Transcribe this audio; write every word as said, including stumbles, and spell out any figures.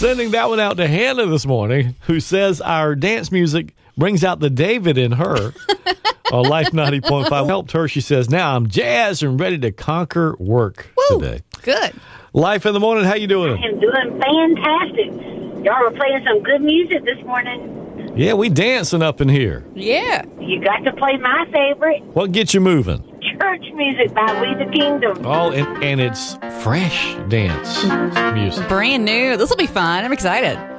Sending that one out to Hannah this morning, who says our dance music brings out the David in her. On Life ninety point five helped her. She says, now I'm jazzed and ready to conquer work Woo, today. good. Life in the morning, how you doing? I am doing fantastic. Y'all were playing some good music this morning. Yeah, we dancing up in here. Yeah. You got to play my favorite, What gets you moving? church music by We the Kingdom. Oh, and, and it's fresh dance music. Brand new. This will be fun. I'm excited.